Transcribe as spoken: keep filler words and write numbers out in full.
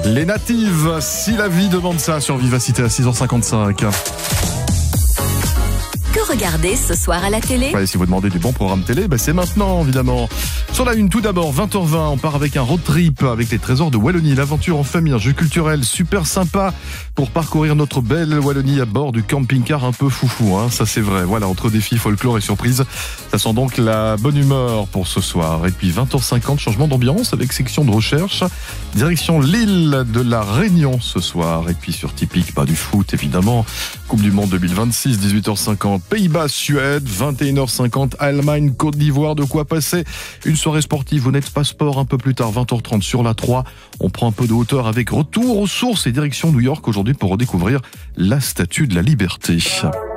Les natives, si la vie demande ça sur Vivacité à six heures cinquante-cinq. Que regarder ce soir à la télé ? Ouais, si vous demandez du bon programme télé, bah c'est maintenant évidemment. Sur la une, tout d'abord, vingt heures vingt, on part avec un road trip avec les trésors de Wallonie, l'aventure en famille, un jeu culturel super sympa pour parcourir notre belle Wallonie à bord du camping-car un peu foufou, hein, ça c'est vrai. Voilà, entre défis, folklore et surprise, ça sent donc la bonne humeur pour ce soir. Et puis vingt heures cinquante, changement d'ambiance avec section de recherche, direction l'île de la Réunion ce soir. Et puis sur Typique, pas du foot évidemment, Coupe du Monde deux mille vingt-six, dix-huit heures cinquante, Pays-Bas, Suède, vingt et une heures cinquante, Allemagne, Côte d'Ivoire, de quoi passer une soirée sportive. Vous n'êtes pas sport un peu plus tard, vingt heures trente sur la trois. On prend un peu de hauteur avec retour aux sources et direction New York aujourd'hui pour redécouvrir la Statue de la Liberté.